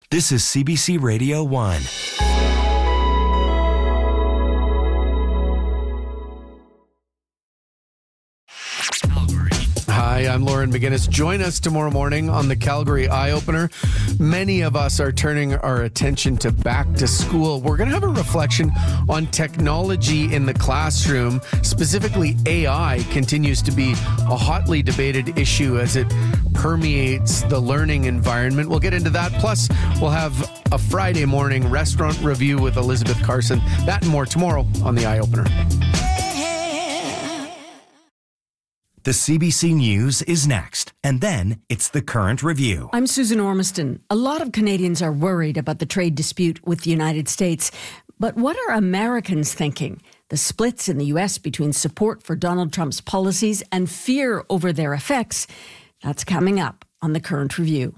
This is CBC Radio 1. Hi, I'm Lauren McGinnis. Join us tomorrow morning on the Calgary Eye Opener. Many of us are turning our attention to back to school. We're going to have a reflection on technology in the classroom. Specifically, AI continues to be a hotly debated issue as it permeates the learning environment. We'll get into that. Plus, we'll have a Friday morning restaurant review with Elizabeth Carson. That and more tomorrow on the Eye Opener. The CBC News is next, and then it's the Current Review. I'm Susan Ormiston. A lot of Canadians are worried about the trade dispute with the United States. But what are Americans thinking? The splits in the U.S. between support for Donald Trump's policies and fear over their effects, that's coming up on the Current Review.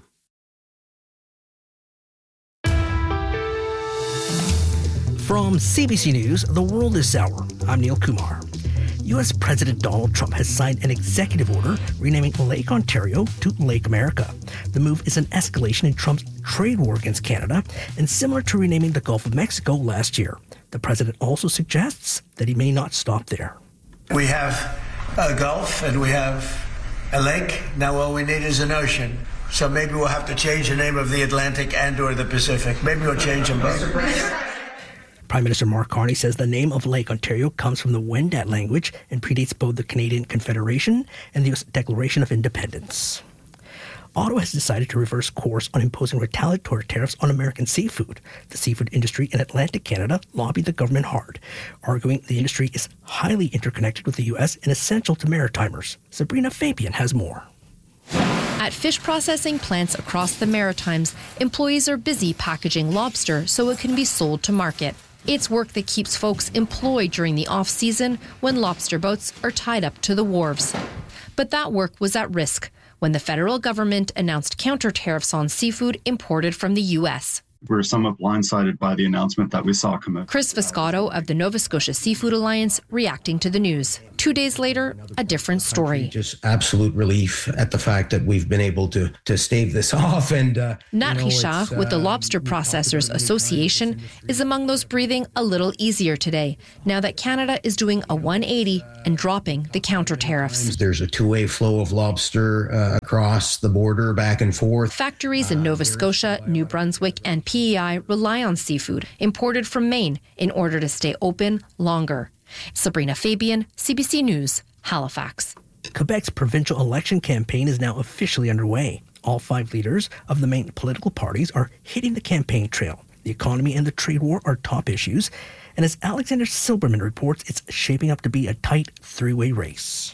From CBC News, The World is Sour. I'm Neil Kumar. U.S. President Donald Trump has signed an executive order renaming Lake Ontario to Lake America. The move is an escalation in Trump's trade war against Canada and similar to renaming the Gulf of Mexico last year. The president also suggests that he may not stop there. We have a Gulf and we have a lake. Now all we need is an ocean. So maybe we'll have to change the name of the Atlantic and or the Pacific. Maybe we'll change them both. Prime Minister Mark Carney says the name of Lake Ontario comes from the Wendat language and predates both the Canadian Confederation and the U.S. Declaration of Independence. Ottawa has decided to reverse course on imposing retaliatory tariffs on American seafood. The seafood industry in Atlantic Canada lobbied the government hard, arguing the industry is highly interconnected with the U.S. and essential to maritimers. Sabrina Fabian has more. At fish processing plants across the Maritimes, employees are busy packaging lobster so it can be sold to market. It's work that keeps folks employed during the off-season when lobster boats are tied up to the wharves. But that work was at risk when the federal government announced counter tariffs on seafood imported from the U.S. We're somewhat blindsided by the announcement that we saw come out. Chris Viscato of the Nova Scotia Seafood Alliance reacting to the news. 2 days later, a different story. Just absolute relief at the fact that we've been able to stave this off. And Nat Richard with the Lobster Processors Association is among those breathing a little easier today, now that Canada is doing a 180 and dropping the counter tariffs. There's a two-way flow of lobster across the border, back and forth. Factories in Nova Scotia, New Brunswick, and PEI rely on seafood imported from Maine in order to stay open longer. Sabrina Fabian, CBC News, Halifax. Quebec's provincial election campaign is now officially underway. All 5 leaders of the main political parties are hitting the campaign trail. The economy and the trade war are top issues. And as Alexander Silberman reports, it's shaping up to be a tight 3-way race.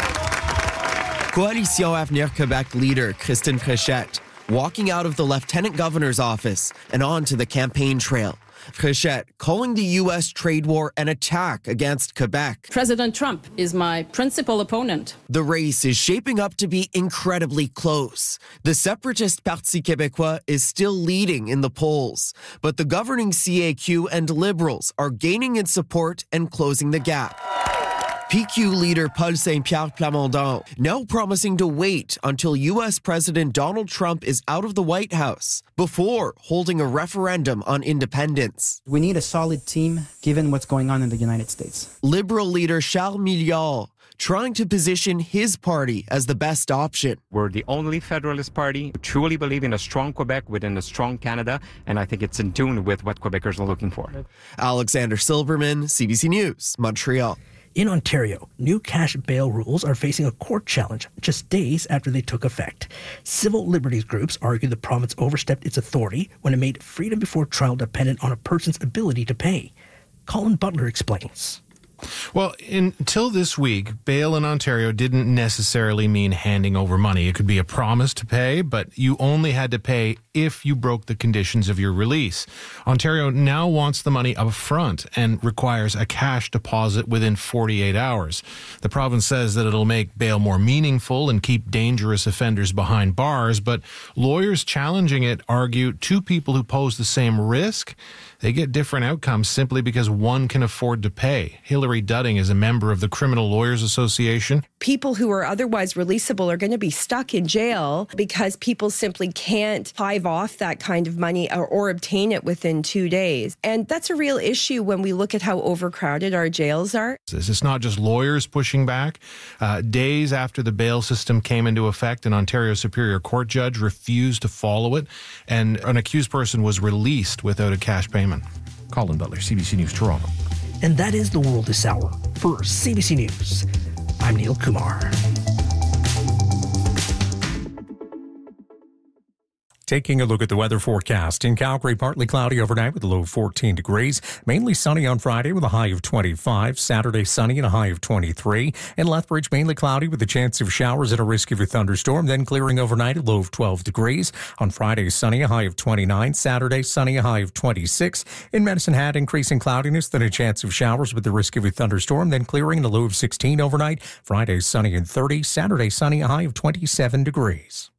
Coalition Avenir Quebec leader Christine Fréchette walking out of the lieutenant governor's office and onto the campaign trail. Fréchette calling the U.S. trade war an attack against Quebec. President Trump is my principal opponent. The race is shaping up to be incredibly close. The separatist Parti Québécois is still leading in the polls, but the governing CAQ and Liberals are gaining in support and closing the gap. PQ leader Paul Saint-Pierre Plamondon now promising to wait until U.S. President Donald Trump is out of the White House before holding a referendum on independence. We need a solid team given what's going on in the United States. Liberal leader Charles Milliard trying to position his party as the best option. We're the only Federalist Party who truly believe in a strong Quebec within a strong Canada, and I think it's in tune with what Quebecers are looking for. Alexander Silberman, CBC News, Montreal. In Ontario, new cash bail rules are facing a court challenge just days after they took effect. Civil liberties groups argue the province overstepped its authority when it made freedom before trial dependent on a person's ability to pay. Colin Butler explains. Well, until this week, bail in Ontario didn't necessarily mean handing over money. It could be a promise to pay, but you only had to pay if you broke the conditions of your release. Ontario now wants the money up front and requires a cash deposit within 48 hours. The province says that it'll make bail more meaningful and keep dangerous offenders behind bars, but lawyers challenging it argue 2 people who pose the same risk, they get different outcomes simply because one can afford to pay. Hillary Hillary Dudding is a member of the Criminal Lawyers Association. People who are otherwise releasable are going to be stuck in jail because people simply can't hive off that kind of money or obtain it within 2 days. And that's a real issue when we look at how overcrowded our jails are. It's not just lawyers pushing back. Days after the bail system came into effect, an Ontario Superior Court judge refused to follow it, and an accused person was released without a cash payment. Colin Butler, CBC News, Toronto. And that is the world this hour. For CBC News, I'm Neil Kumar. Taking a look at the weather forecast. In Calgary, partly cloudy overnight with a low of 14 degrees. Mainly sunny on Friday with a high of 25. Saturday, sunny and a high of 23. In Lethbridge, mainly cloudy with a chance of showers and a risk of a thunderstorm. Then clearing overnight, a low of 12 degrees. On Friday, sunny, a high of 29. Saturday, sunny, a high of 26. In Medicine Hat, increasing cloudiness, then a chance of showers with the risk of a thunderstorm. Then clearing, a low of 16 overnight. Friday, sunny and 30. Saturday, sunny, a high of 27 degrees.